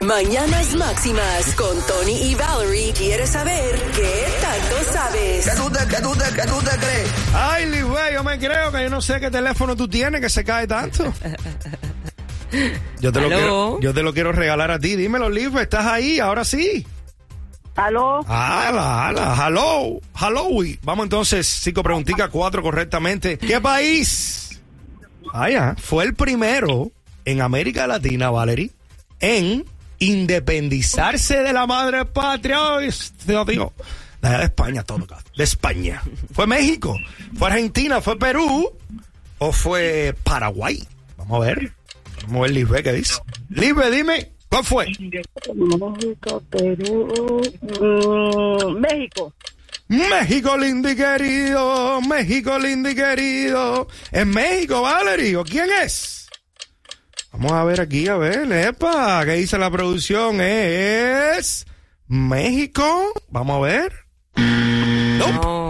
Mañanas Máximas con Tony y Valerie. ¿Quieres saber qué tanto sabes? ¿Qué tú te crees? Ay, Liz, güey, yo me creo que yo no sé qué teléfono tú tienes que se cae tanto. Yo te lo quiero regalar a ti. Dímelo, Liz, ¿estás ahí? Ahora sí. ¿Aló? Hello. Vamos entonces, 5 preguntitas, 4 correctamente. ¿Qué país fue el primero en América Latina, Valerie, en independizarse de la madre patria? Ay, Dios mío. De España, todo. De España. ¿Fue México? ¿Fue Argentina? ¿Fue Perú? ¿O fue Paraguay? Vamos a ver, Lisbeth, ¿qué dice? Lisbeth, dime, ¿cuál fue? México, Perú, México. México, lindo y querido. México, lindo y querido. ¿Es México, Valerie? ¿O quién es? Vamos a ver aquí, a ver, epa, ¿qué dice la producción? ¿Es México? Vamos a ver. No.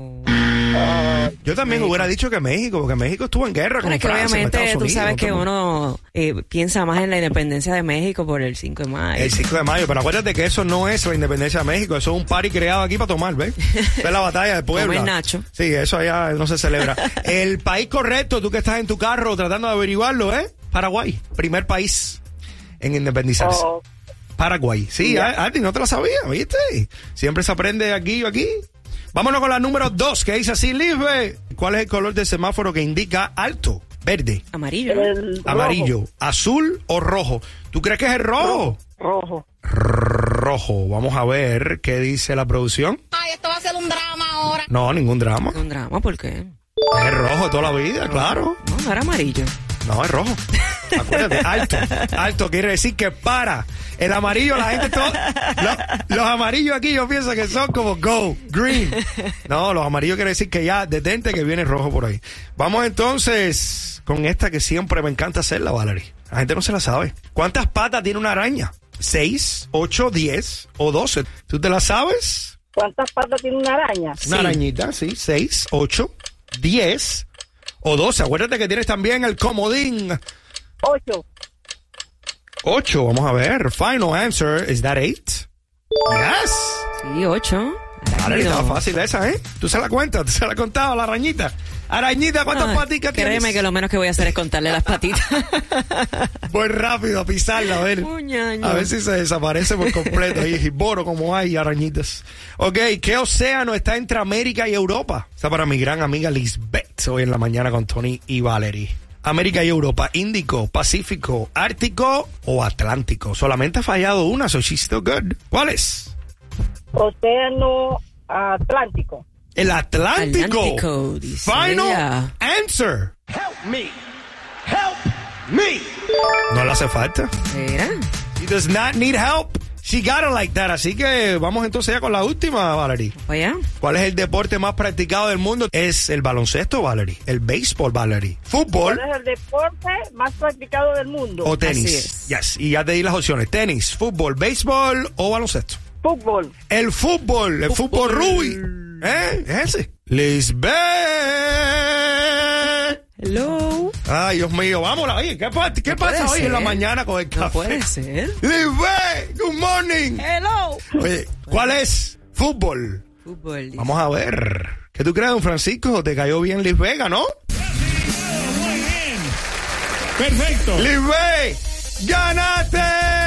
Yo también hubiera dicho que México, porque México estuvo en guerra con Francia, obviamente Estados Unidos, tú sabes que uno piensa más en la independencia de México por el 5 de mayo. El 5 de mayo, pero acuérdate que eso no es la independencia de México, eso es un party creado aquí para tomar, ¿ves? Es la batalla de Puebla. Como el Nacho. Sí, eso allá no se celebra. El país correcto, tú que estás en tu carro tratando de averiguarlo, Paraguay, primer país en independizarse. Oh. Paraguay, sí, Andy, no te lo sabía, ¿viste? Siempre se aprende aquí. Vámonos con la número 2, que dice así, Lisbeth. ¿Cuál es el color del semáforo que indica alto? Verde. Amarillo. Amarillo. ¿Azul o rojo? ¿Tú crees que es el rojo? Rojo. Vamos a ver qué dice la producción. Ay, esto va a ser un drama ahora. No, ningún drama. ¿Un drama? ¿Por qué? Es rojo toda la vida, claro. No era amarillo. No, es rojo. Acuérdate, alto quiere decir que para. El amarillo, la gente, los amarillos aquí yo pienso que son como go, green. No, los amarillos quiere decir que ya detente que viene rojo por ahí. Vamos entonces con esta que siempre me encanta hacerla, Valerie. La gente no se la sabe. ¿Cuántas patas tiene una araña? 6, 8, 10 o 12. ¿Tú te la sabes? ¿Cuántas patas tiene una araña? Una arañita, sí. 6, 8, 10 o 12. Acuérdate que tienes también el comodín. 8, vamos a ver. Final answer, ¿is that 8? Yes. Sí, 8. Vale, estaba fácil esa, Tú se la cuentas, tú se la contaba la arañita. Arañita, ¿cuántas paticas tienes? Créeme que lo menos que voy a hacer es contarle las patitas. Voy rápido a pisarla, a ver. A ver si se desaparece por completo. Y boro como hay arañitas. Ok, ¿qué océano está entre América y Europa? Está para mi gran amiga Lisbeth, hoy en la mañana con Tony y Valerie. América y Europa, Índico, Pacífico, Ártico o Atlántico. Solamente ha fallado una, so she's still good. ¿Cuál es? Océano Atlántico. El Atlántico. Dice Final ella. answer. Help me. No le hace falta. ¿Era? She does not need help. She got it like that. Así que vamos entonces ya con la última, Valerie. Oye. ¿Cuál es el deporte más practicado del mundo? Es el baloncesto, Valerie. El béisbol, Valerie. Fútbol. ¿Cuál es el deporte más practicado del mundo? O tenis. Así es. Yes. Y ya te di las opciones. Tenis, fútbol, béisbol o baloncesto. Fútbol. El fútbol Rubí. Es ese. Lisbeth. Hello. Ay, Dios mío, vámonos. Oye, ¿qué pasa hoy en la mañana con el café? No puede ser. Lisbeth, good morning. Hello. Oye, ¿cuál es? Fútbol. Fútbol. Vamos a ver. ¿Qué tú crees, don Francisco? ¿Te cayó bien Lisbeth, no? Muy bien. Perfecto. Lisbeth, ¡ganaste!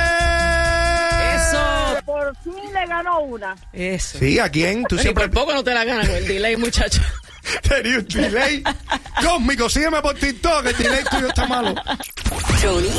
Eso. Por fin le ganó una. Eso. Sí, ¿a quién? Tú Ni siempre por poco no te la ganas con el delay, muchacho. tenía un delay cósmico. Sígueme por TikTok, el delay tuyo está malo. Tony